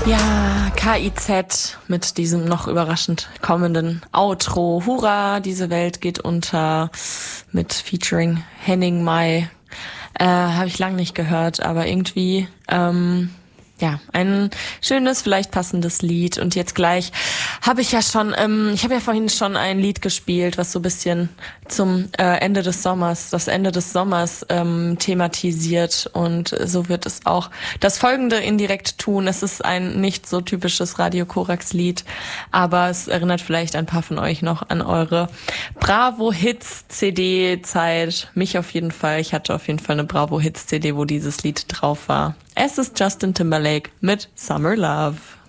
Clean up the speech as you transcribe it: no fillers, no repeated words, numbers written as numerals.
Ja, KIZ mit diesem noch überraschend kommenden Outro. Hurra, diese Welt geht unter mit Featuring Henning Mai. Habe ich lang nicht gehört, aber irgendwie ein schönes, vielleicht passendes Lied. Und jetzt gleich habe ich ja schon, ich habe ja vorhin schon ein Lied gespielt, was so ein bisschen zum Ende des Sommers thematisiert. Und so wird es auch das Folgende indirekt tun. Es ist ein nicht so typisches Radio Korax Lied, aber es erinnert vielleicht ein paar von euch noch an eure Bravo Hits CD Zeit. Mich auf jeden Fall. Ich hatte auf jeden Fall eine Bravo Hits CD, wo dieses Lied drauf war. Es ist Justin Timberlake mit Summer Love.